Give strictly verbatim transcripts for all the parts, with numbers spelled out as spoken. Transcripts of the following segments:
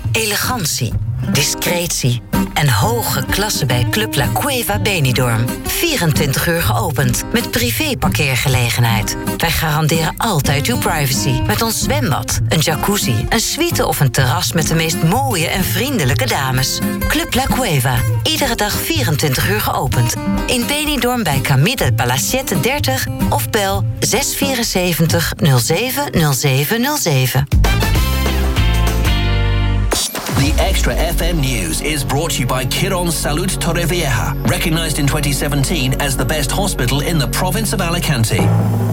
Elegantie, discretie en hoge klasse bij Club La Cueva Benidorm. vierentwintig uur geopend met privé-parkeergelegenheid. Wij garanderen altijd uw privacy met ons zwembad, een jacuzzi, een suite of een terras met de meest mooie en vriendelijke dames. Club La Cueva, iedere dag vierentwintig uur geopend. In Benidorm bij Camille Palacete dertig of bel zes vier zeven nul zeven nul zeven nul zeven. The Extra F M News is brought to you by Quirón Salud Torrevieja, recognized in twenty seventeen as the best hospital in the province of Alicante.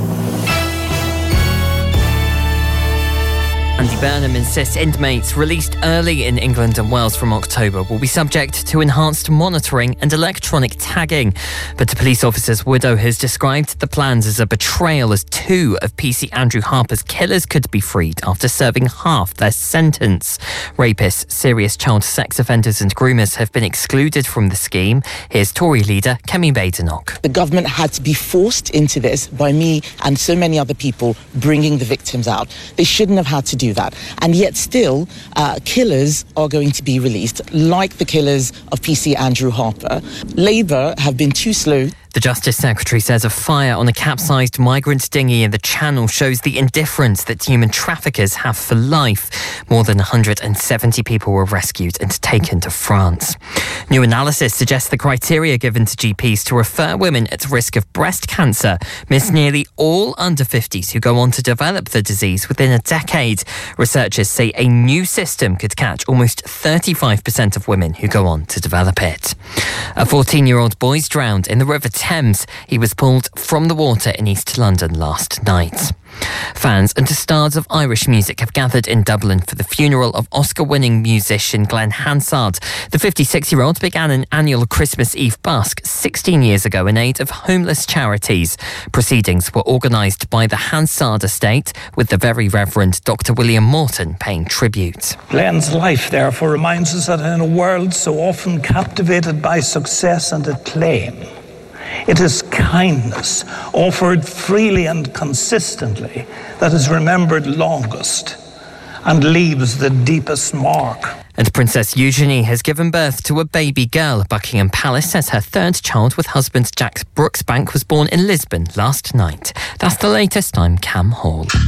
Andy Burnham insists inmates released early in England and Wales from October will be subject to enhanced monitoring and electronic tagging. But the police officer's widow has described the plans as a betrayal, as two of P C Andrew Harper's killers could be freed after serving half their sentence. Rapists, serious child sex offenders and groomers have been excluded from the scheme. Here's Tory leader Kemi Badenoch. The government had to be forced into this by me and so many other people bringing the victims out. They shouldn't have had to do that. And yet still, uh, killers are going to be released, like the killers of P C Andrew Harper. Labour have been too slow. The Justice Secretary says a fire on a capsized migrant dinghy in the Channel shows the indifference that human traffickers have for life. More than one hundred seventy people were rescued and taken to France. New analysis suggests the criteria given to G Ps to refer women at risk of breast cancer miss nearly all under fifties who go on to develop the disease within a decade. Researchers say a new system could catch almost thirty-five percent of women who go on to develop it. A fourteen-year-old boy's drowned in the River Thames. He was pulled from the water in East London last night. Fans and stars of Irish music have gathered in Dublin for the funeral of Oscar-winning musician Glenn Hansard. The fifty-six-year-old began an annual Christmas Eve busk sixteen years ago in aid of homeless charities. Proceedings were organised by the Hansard estate, with the Very Reverend Doctor William Morton paying tribute. Glenn's life, therefore, reminds us that in a world so often captivated by success and acclaim, it is kindness offered freely and consistently that is remembered longest and leaves the deepest mark. And Princess Eugenie has given birth to a baby girl. Buckingham Palace says her third child with husband Jack Brooksbank was born in Lisbon last night. That's the latest. I'm Cam Hall.